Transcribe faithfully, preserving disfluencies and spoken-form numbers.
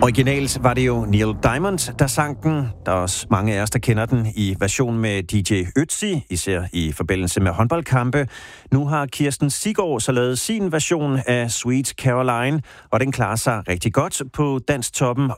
Originalt var det jo Neil Diamond, der sang den. Der er også mange af os, der kender den i version med D J Ötzi, især i forbindelse med håndboldkampe. Nu har Kirsten Siggaard så lavet sin version af Sweet Caroline, og den klarer sig rigtig godt på Dansktoppen